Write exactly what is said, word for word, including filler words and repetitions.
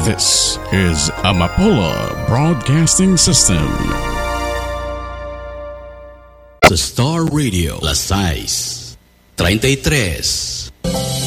This is Amapola Broadcasting System. Sa Star Radio, Las seis, treinta y tres.